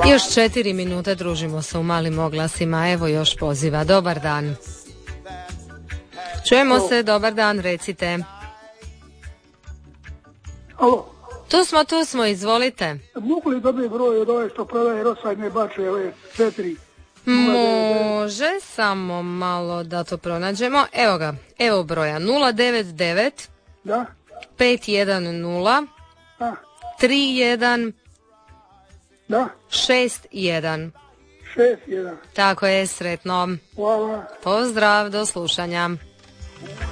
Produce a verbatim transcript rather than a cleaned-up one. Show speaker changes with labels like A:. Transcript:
A: Još četiri minute družimo se u malim oglasima. Evo još poziva. Dobar dan. Čujemo Alo. se, dobar dan, recite.
B: Alo.
A: Tu smo, tu smo, izvolite.
B: Mogu li dobiti broj od ove što prodaje rosajne bače, ove četiri?
A: Može, samo malo da to pronađemo. Evo ga, evo broja. nula devet devet
B: Da.
A: pet jedan nula
B: Da.
A: tri jedan
B: Da.
A: šest jedan.
B: šest jedan.
A: Tako je, sretno.
B: Hvala.
A: Pozdrav, do slušanja.